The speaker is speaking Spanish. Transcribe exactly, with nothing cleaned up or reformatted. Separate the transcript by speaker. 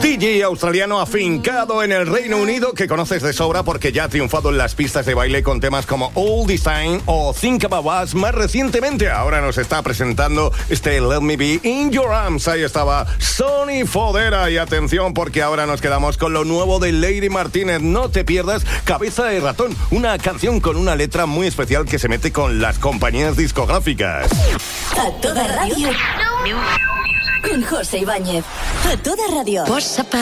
Speaker 1: D J australiano afincado en el Reino Unido que conoces de sobra porque ya ha triunfado en las pistas de baile con temas como All This Time o Think About Us más recientemente. Ahora nos está presentando este Let Me Be In Your Arms. Ahí estaba Sonny Fodera. Y atención porque ahora nos quedamos con lo nuevo de Lady Martínez. No te pierdas Cabeza de Ratón, una canción con una letra muy especial que se mete con las compañías discográficas.
Speaker 2: A toda radio con José Ibáñez. A toda radio.